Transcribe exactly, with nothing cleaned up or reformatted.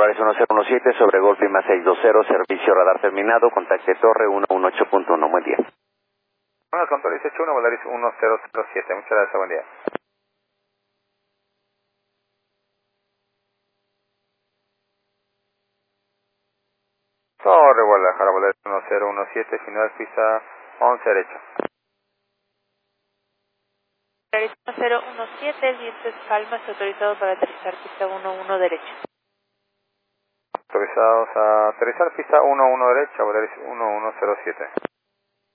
Volaris uno cero uno siete sobre Golf Lima seis dos cero, servicio radar terminado, contacte torre uno uno ocho punto uno, buen día. Bueno, control dieciocho uno, Volaris uno cero cero siete, muchas gracias, buen día. Torre Guadalajara, Volaris uno cero uno siete, final pista once derecha. Volaris uno cero uno siete, vientos calmas, autorizado para aterrizar pista uno uno derecha. Autorizados a aterrizar pista uno uno derecha, Volaris uno uno cero siete.